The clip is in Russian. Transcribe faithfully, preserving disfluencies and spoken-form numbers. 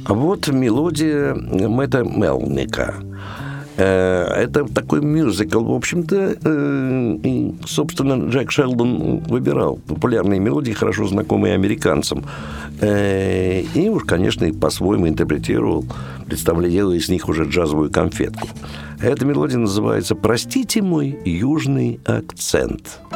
А вот мелодия Мэтта Мелника. Это такой мюзикл, в общем-то, и, собственно, Джек Шелдон выбирал популярные мелодии, хорошо знакомые американцам, и уж, конечно, их по-своему интерпретировал, представляя из них уже джазовую конфетку. Эта мелодия называется «Простите мой южный акцент».